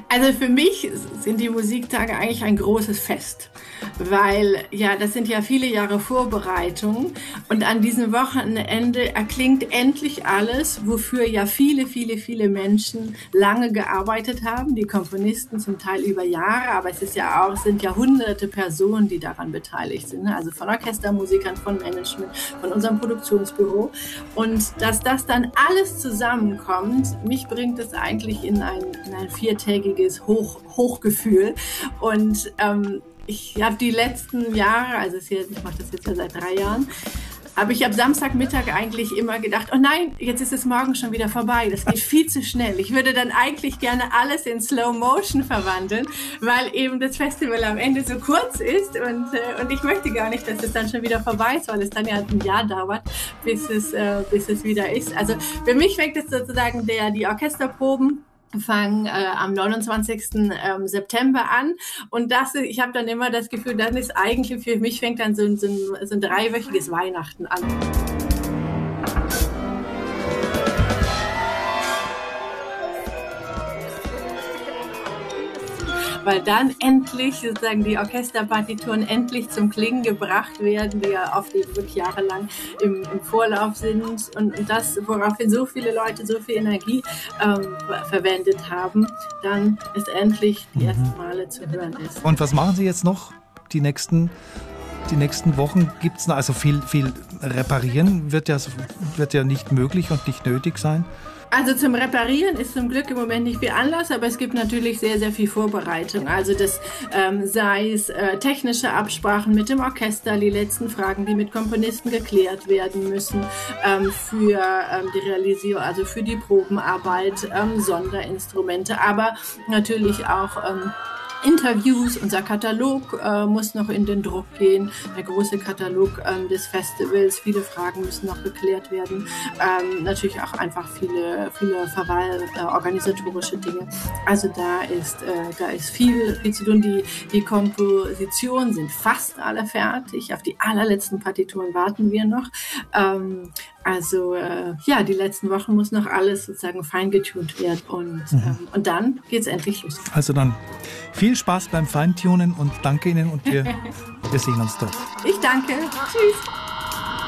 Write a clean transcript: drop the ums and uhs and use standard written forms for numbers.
Also für mich sind die Musiktage eigentlich ein großes Fest, weil ja, das sind ja viele Jahre Vorbereitung und an diesem Wochenende erklingt endlich alles, wofür ja viele Menschen lange gearbeitet haben, die Komponisten zum Teil über Jahre, aber es ist ja auch, sind ja hunderte Personen, die daran beteiligt sind, also von Orchestermusikern, von Management, von unserem Produktionsbüro und dass das dann alles zusammenkommt, mich bringt es eigentlich in ein viertägiges Hochgefühl und ich habe die letzten Jahre, also ich mache das jetzt ja seit 3 Jahren, habe ich ab Samstagmittag eigentlich immer gedacht, oh nein, jetzt ist es morgen schon wieder vorbei, das geht viel zu schnell. Ich würde dann eigentlich gerne alles in Slow Motion verwandeln, weil eben das Festival am Ende so kurz ist und ich möchte gar nicht, dass es dann schon wieder vorbei ist, weil es dann ja ein Jahr dauert, bis es wieder ist. Also für mich fängt es sozusagen die Orchesterproben fangen am 29. September an und ich habe dann immer das Gefühl, dann ist eigentlich für mich fängt dann so ein 3-wöchiges Weihnachten an. Weil dann endlich sozusagen die Orchesterpartituren endlich zum Klingen gebracht werden, die ja oft eben wirklich jahrelang im Vorlauf sind und das, woraufhin so viele Leute so viel Energie verwendet haben, dann ist endlich die ersten Male zu hören ist. Und was machen Sie jetzt noch die nächsten Wochen? Gibt's noch, also viel reparieren wird ja nicht möglich und nicht nötig sein? Also zum Reparieren ist zum Glück im Moment nicht viel Anlass, aber es gibt natürlich sehr viel Vorbereitung. Also das sei es technische Absprachen mit dem Orchester, die letzten Fragen, die mit Komponisten geklärt werden müssen, für die Realisierung, also für die Probenarbeit, Sonderinstrumente, aber natürlich auch Interviews, unser Katalog muss noch in den Druck gehen, der große Katalog des Festivals, viele Fragen müssen noch geklärt werden, natürlich auch einfach viele organisatorische Dinge. Also da ist viel zu tun. Die Kompositionen sind fast alle fertig, auf die allerletzten Partituren warten wir noch. Die letzten Wochen muss noch alles sozusagen feingetunt werden und dann geht's endlich los. Also dann viel Spaß beim Feintunen und danke Ihnen und wir sehen uns dort. Ich danke. Tschüss.